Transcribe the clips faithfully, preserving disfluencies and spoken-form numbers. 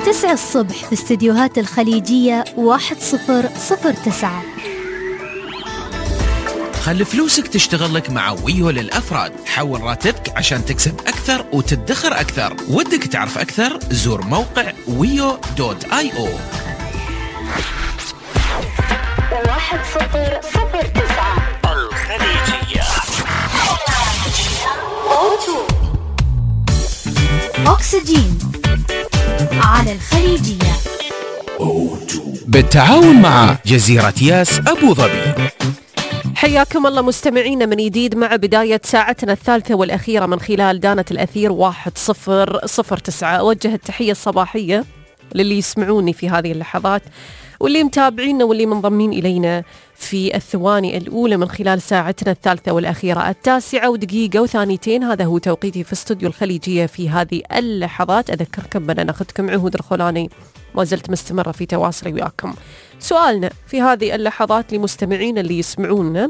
تسعة الصبح في استديوهات الخليجية واحد صفر صفر تسعة. خلي فلوسك تشتغل لك مع ويو للأفراد. حول راتبك عشان تكسب أكثر وتدخر أكثر. ودك تعرف أكثر؟ زور موقع ويو دوت آي أو. واحد صفر صفر تسعة الخليجية. أكسجين على الخليجية بالتعاون مع جزيرة ياس أبو ظبي. حياكم الله مستمعينا من جديد مع بداية ساعتنا الثالثة والأخيرة من خلال دانة الأثير واحد صفر صفر تسعة. أوجه التحية الصباحية للي يسمعوني في هذه اللحظات واللي متابعينا واللي منضمين إلينا في الثواني الأولى من خلال ساعتنا الثالثة والأخيرة التاسعة ودقيقة وثانيتين. هذا هو توقيتي في استوديو الخليجية في هذه اللحظات. أذكركم بأن أخذكم عهود الخولاني ما زلت مستمرة في تواصلي وياكم. سؤالنا في هذه اللحظات لمستمعين اللي يسمعونا،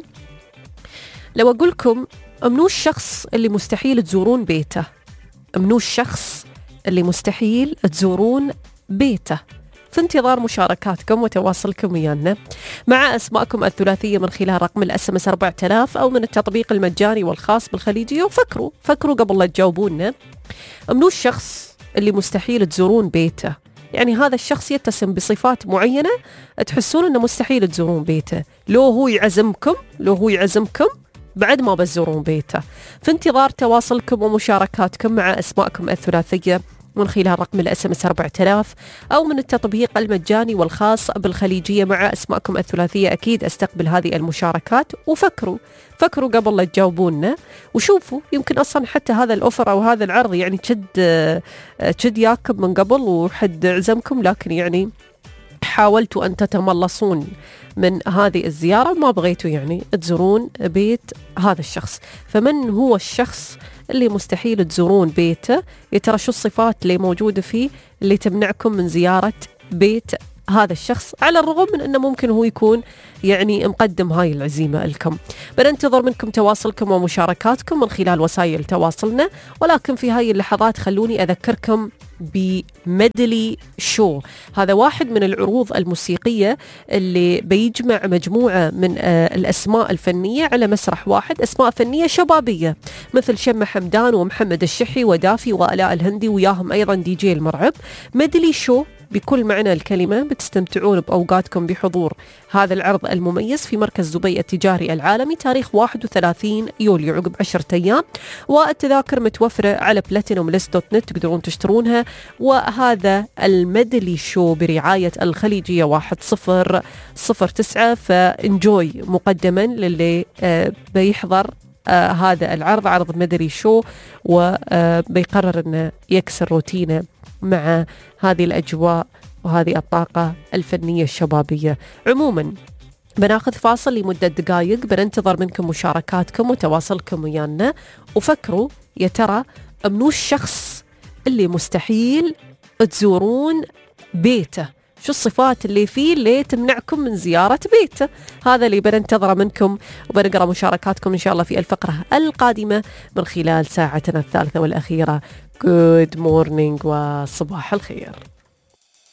لو أقولكم منو الشخص اللي مستحيل تزورون بيته؟ منو الشخص اللي مستحيل تزورون بيته؟ في انتظار مشاركاتكم وتواصلكم ويانا مع أسماءكم الثلاثية من خلال رقم الاس ام اس أربعة آلاف أو من التطبيق المجاني والخاص بالخليجية. وفكروا فكروا قبل لا تجاوبونا، منو الشخص اللي مستحيل تزورون بيته؟ يعني هذا الشخص يتسم بصفات معينة تحسون أنه مستحيل تزورون بيته. لو هو يعزمكم لو هو يعزمكم بعد ما بتزورون بيته. في انتظار تواصلكم ومشاركاتكم مع أسماءكم الثلاثية من خلال رقم الاس ام اس أربعة آلاف أو من التطبيق المجاني والخاص بالخليجية مع أسماءكم الثلاثية. أكيد أستقبل هذه المشاركات. وفكروا فكروا قبل لا تجاوبونا وشوفوا، يمكن أصلا حتى هذا الأوفر أو هذا العرض يعني شد شد ياكم من قبل وحد عزمكم، لكن يعني حاولتوا أن تتملصون من هذه الزيارة وما بغيتوا يعني تزورون بيت هذا الشخص. فمن هو الشخص اللي مستحيل تزورون بيته؟ يا ترى شو الصفات اللي موجودة فيه اللي تمنعكم من زيارة بيت هذا الشخص، على الرغم من أنه ممكن هو يكون يعني مقدم هاي العزيمة لكم؟ بننتظر منكم تواصلكم ومشاركاتكم من خلال وسائل تواصلنا. ولكن في هاي اللحظات خلوني أذكركم بميدلي شو. هذا واحد من العروض الموسيقية اللي بيجمع مجموعة من الأسماء الفنية على مسرح واحد، أسماء فنية شبابية مثل شمة حمدان ومحمد الشحي ودافي وآلاء الهندي وياهم أيضا دي جي المرعب. ميدلي شو بكل معنى الكلمة. بتستمتعون بأوقاتكم بحضور هذا العرض المميز في مركز دبي التجاري العالمي تاريخ واحد وثلاثين يوليو عقب عشرة أيام. والتذاكر متوفرة على بلاتينوم ليست دوت نت، تقدرون تشترونها. وهذا الميدلي شو برعاية الخليجية واحد صفر صفر تسعة. فانجوي مقدما للي آه بيحضر آه هذا العرض، عرض ميدلي شو، وبيقرر أنه يكسر روتينه مع هذه الأجواء وهذه الطاقة الفنية الشبابية. عموما بناخذ فاصل لمدة دقائق، بننتظر منكم مشاركاتكم وتواصلكم ويانا. وفكروا يا ترى منو الشخص اللي مستحيل تزورون بيته؟ شو الصفات اللي فيه اللي تمنعكم من زيارة بيته؟ هذا اللي بننتظره منكم، وبنقرأ مشاركاتكم إن شاء الله في الفقرة القادمة من خلال ساعتنا الثالثة والأخيرة. Good morning وصباح الخير.